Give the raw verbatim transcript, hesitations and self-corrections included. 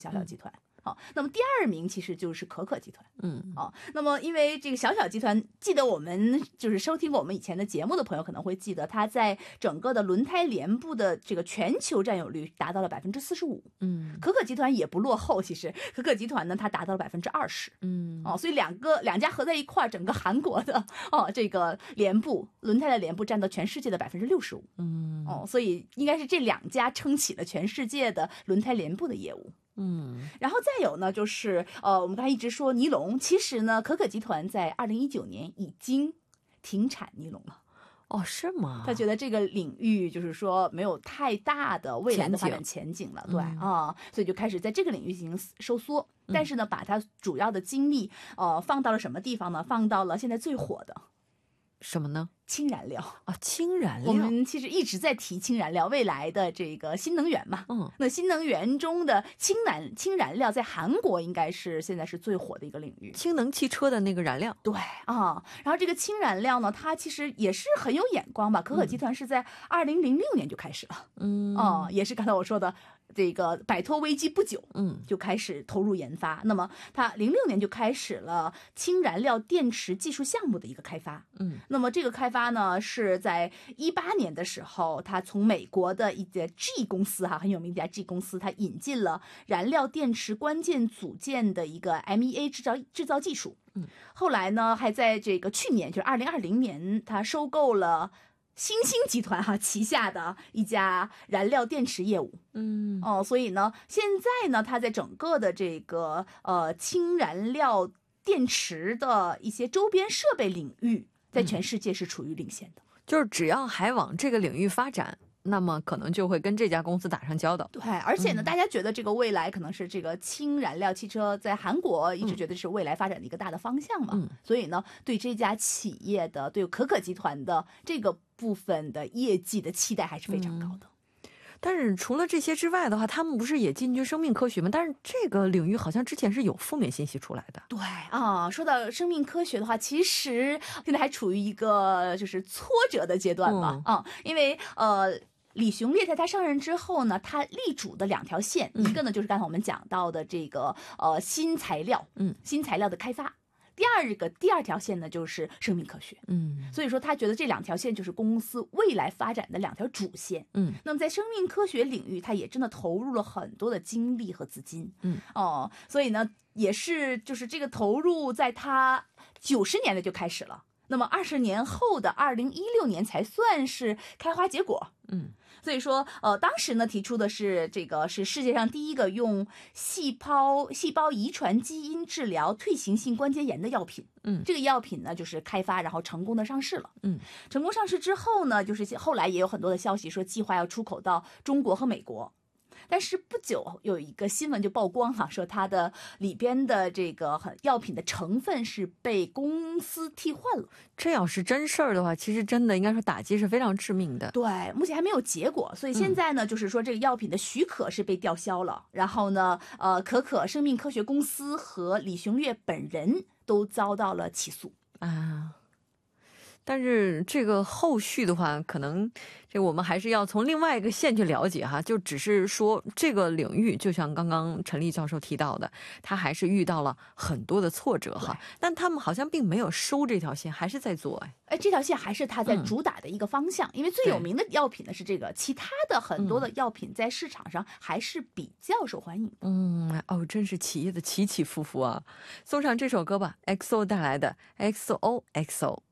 小小集团。嗯好，那么第二名其实就是可可集团。 嗯， 哦，那么因为这个小小集团，记得我们就是收听过我们以前的节目的朋友可能会记得，它在整个的轮胎联布的这个全球占有率达到了百分之四十五。 嗯， 可可集团也不落后，其实可可集团呢，它达到了百分之二十。 嗯， 哦，所以两个两家合在一块儿，整个韩国的哦这个联布轮胎的联布占到全世界的百分之六十五。 嗯， 哦，所以应该是这两家撑起了全世界的轮胎联布的业务。 嗯， 然后再有呢，就是呃，我们刚才一直说尼龙，其实呢，可可集团在二零一九年已经停产尼龙了。 哦，是吗？ 他觉得这个领域就是说没有太大的未来的发展前景了，对、嗯、啊，所以就开始在这个领域进行收缩。但是呢，把他主要的精力呃放到了什么地方呢？放到了现在最火的什么呢？ 氢燃料啊，氢燃料， 我们其实一直在提氢燃料，未来的这个新能源嘛。 嗯， 那新能源中的氢燃氢燃料在韩国应该是现在是最火的一个领域， 氢能汽车的那个燃料。 对啊，然后这个氢燃料呢，它其实也是很有眼光吧。可可集团是在二零零六年就开始了，嗯，哦、啊，也是刚才我说的这个摆脱危机不久，嗯，就开始投入研发。那么它零六年就开始了氢燃料电池技术项目的一个开发，嗯，那么这个开发呢是在一八年的时候，它从美国的一家 G 公司哈，很有名的一家 G 公司，它引进了燃料电池关键组件的一个 M E A 制造制造技术。嗯，后来呢，还在这个去年，就是二零二零年，它收购了新兴集团哈旗下的一家燃料电池业务。嗯，哦，所以呢，现在呢，它在整个的这个呃氢燃料电池的一些周边设备领域，在全世界是处于领先的。嗯， 就是只要还往这个领域发展，那么可能就会跟这家公司打上交道。 对，而且呢、嗯、大家觉得这个未来可能是这个氢燃料汽车在韩国一直觉得是未来发展的一个大的方向嘛、嗯、所以呢对这家企业的对可可集团的这个部分的业绩的期待还是非常高的。嗯， 但是除了这些之外的话，他们不是也进军生命科学吗？但是这个领域好像之前是有负面信息出来的。 对啊，说到生命科学的话，其实现在还处于一个就是挫折的阶段吧。嗯，啊，因为呃。李雄烈在他上任之后呢，他力主的两条线，嗯、一个呢就是刚才我们讲到的这个呃新材料，嗯，新材料的开发。第二个第二条线呢就是生命科学，嗯，所以说他觉得这两条线就是公司未来发展的两条主线，嗯，那么在生命科学领域，他也真的投入了很多的精力和资金，嗯，哦，所以呢也是就是这个投入在他九十年代就开始了。那么二十年后的二零一六年才算是开花结果，嗯，所以说，呃，当时呢提出的是这个是世界上第一个用细胞细胞遗传基因治疗退行性关节炎的药品，嗯，这个药品呢就是开发然后成功的上市了，嗯，成功上市之后呢，就是后来也有很多的消息说计划要出口到中国和美国。但是不久有一个新闻就曝光哈，说它的里边的这个药品的成分是被公司替换了。 这要是真事儿的话，其实真的应该说打击是非常致命的。 对，目前还没有结果，所以现在呢，嗯、就是说这个药品的许可是被吊销了。然后呢，呃，可可生命科学公司和李雄烈本人都遭到了起诉啊。但是这个后续的话，可能这我们还是要从另外一个线去了解哈，就只是说这个领域，就像刚刚陈立教授提到的，他还是遇到了很多的挫折哈，但他们好像并没有收这条线，还是在做哎。 哎，这条线还是他在主打的一个方向，嗯、因为最有名的药品呢是这个，其他的很多的药品在市场上还是比较受欢迎的。 嗯，哦，真是企业的起起伏伏啊！送上这首歌吧 ，X O 带来的 X O X O。